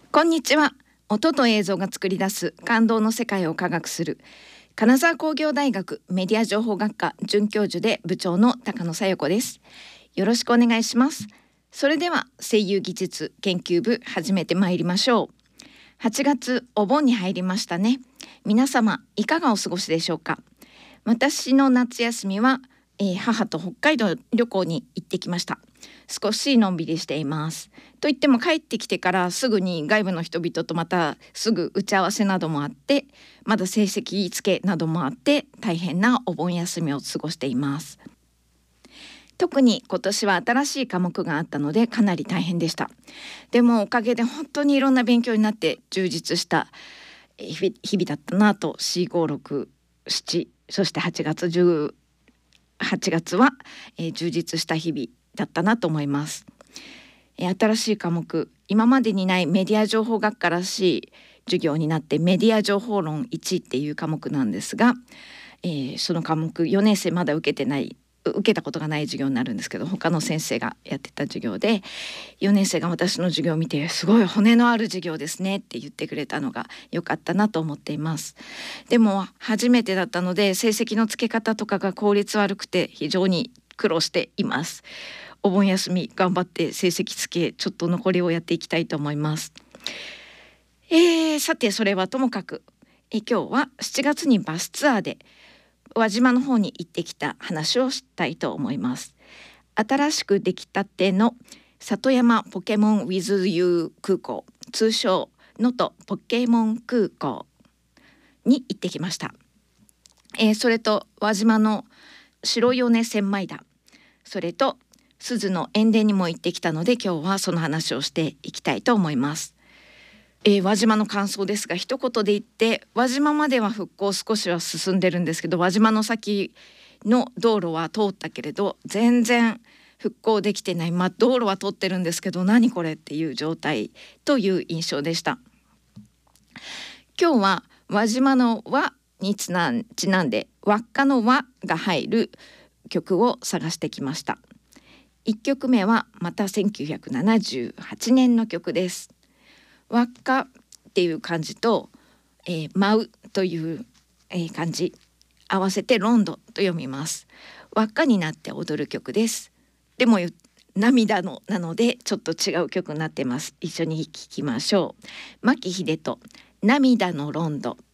こんにちは。音と映像が作り出す感動の世界を科学する金沢工業大学メディア情報学科准教授で部長の高野紗友子です。よろしくお願いします。それでは声優技術研究部始めてまいりましょう。8月お盆に入りましたね。皆様いかがお過ごしでしょうか。私の夏休みは、母と北海道旅行に行ってきました。少しのんびりしています。といっても帰ってきてからすぐに外部の人々とまたすぐ打ち合わせなどもあって、まだ成績付けなどもあって大変なお盆休みを過ごしています。特に今年は新しい科目があったのでかなり大変でした。でもおかげで本当にいろんな勉強になって充実した日々だったなと。4、5、6、7、そして8月は、充実した日々だったなと思います。新しい科目、今までにないメディア情報学科らしい授業になってメディア情報論1っていう科目なんですが、その科目4年生まだ受けたことがない授業になるんですけど、他の先生がやってた授業で4年生が私の授業を見てすごい骨のある授業ですねって言ってくれたのが良かったなと思っています。でも初めてだったので成績の付け方とかが効率悪くて非常に苦労しています。お盆休み頑張って成績付けちょっと残りをやっていきたいと思います。さてそれはともかく、今日は7月にバスツアーで輪島の方に行ってきた話をしたいと思います。新しくできたての里山ポケモン with you 空港、通称能登ポケモン空港に行ってきました。それと輪島の白米千枚田、それと鈴の塩田にも行ってきたので今日はその話をしていきたいと思います。輪島の感想ですが、一言で言って輪島までは復興少しは進んでるんですけど、輪島の先の道路は通ったけれど全然復興できてない。道路は通ってるんですけど何これっていう状態という印象でした。今日は輪島の輪にちなんで輪っかの輪が入る曲を探してきました。1曲目はまた1978年の曲です。輪っかっていう漢字と、舞うという、漢字合わせてロンドと読みます。輪っかになって踊る曲です。でも涙のなのでちょっと違う曲になってます。一緒に聴きましょう。牧秀人、涙のロンド。